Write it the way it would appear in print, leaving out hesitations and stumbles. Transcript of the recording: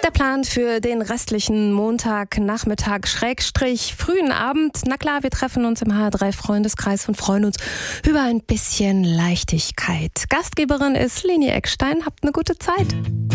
Der Plan für den restlichen Montagnachmittag / frühen Abend. Na klar, wir treffen uns im HR3 Freundeskreis und freuen uns über ein bisschen Leichtigkeit. Gastgeberin ist Leni Eckstein. Habt eine gute Zeit.